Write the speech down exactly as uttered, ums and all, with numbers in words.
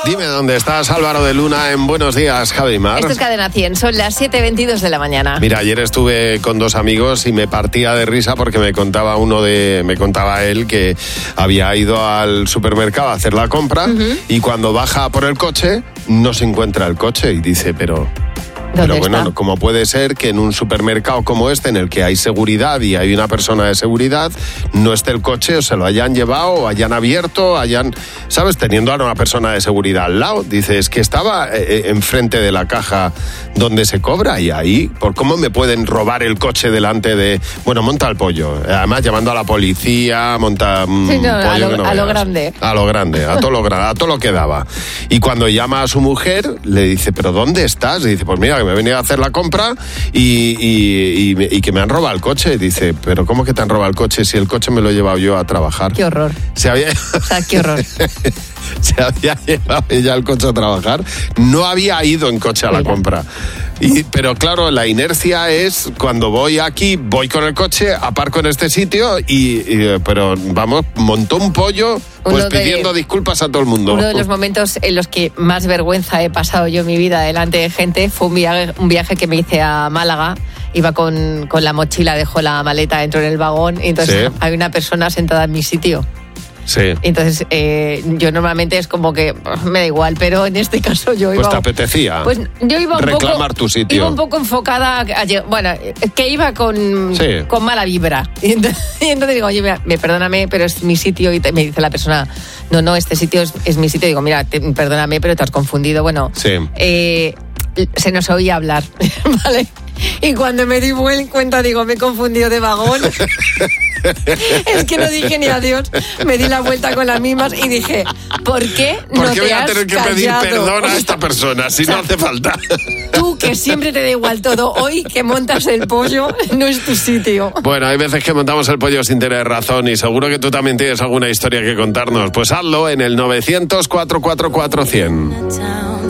Dime dónde estás, Álvaro de Luna, en Buenos Días, Javi Mar. Esto es Cadena cien, son las siete veintidós de la mañana. Mira, ayer estuve con dos amigos y me partía de risa porque me contaba uno de, me contaba él que había ido al supermercado a hacer la compra uh-huh. y cuando baja por el coche no se encuentra el coche y dice, pero... Pero bueno, está? ¿Cómo puede ser que en un supermercado como este, en el que hay seguridad y hay una persona de seguridad, no esté el coche o se lo hayan llevado o hayan abierto, hayan, ¿sabes? Teniendo a una persona de seguridad al lado. Dice, es que estaba eh, enfrente de la caja donde se cobra y ahí, ¿por cómo me pueden robar el coche delante de... Bueno, monta el pollo. Además, llamando a la policía, monta un sí, no, pollo a, lo, que no a lo veas. grande. A lo grande, a todo lo, a todo lo que daba. Y cuando llama a su mujer, le dice, ¿pero dónde estás? Y dice, pues mira, que me he venido a hacer la compra y, y, y, y que me han robado el coche. Dice, pero ¿cómo que te han robado el coche si el coche me lo he llevado yo a trabajar? Qué horror. Se había... O sea, qué horror. Se había llevado ella el coche a trabajar. No había ido en coche a la Mira. compra. Y, pero claro, la inercia es cuando voy aquí, voy con el coche, aparco en este sitio y, y pero vamos, montó un pollo pues de, pidiendo disculpas a todo el mundo. Uno de los momentos en los que más vergüenza he pasado yo en mi vida delante de gente fue un viaje, un viaje que me hice a Málaga. Iba con, con la mochila, dejó la maleta dentro en el vagón y entonces sí. hay una persona sentada en mi sitio. Sí. Entonces, eh, yo normalmente es como que me da igual, pero en este caso yo iba... Pues te apetecía pues yo iba un reclamar poco, tu sitio. Iba un poco enfocada, a, bueno, que iba con, sí. con mala vibra. Y entonces, y entonces digo, oye, mira, me, perdóname, pero es mi sitio. Y te, me dice la persona, no, no, este sitio es, es mi sitio. Digo, mira, te, perdóname, pero te has confundido. Bueno, sí. eh, se nos oía hablar, ¿vale? Y cuando me di cuenta, digo, me he confundido de vagón. Es que no dije ni adiós, me di la vuelta con las mismas y dije, ¿por qué no ¿Por qué te voy a has tener que callado? pedir perdón a esta persona si o sea, no hace falta? Tú, que siempre te da igual todo, hoy que montas el pollo, no es tu sitio. Bueno, hay veces que montamos el pollo sin tener razón y seguro que tú también tienes alguna historia que contarnos. Pues hazlo en el novecientos, cuatrocientos cuarenta y cuatro, cien.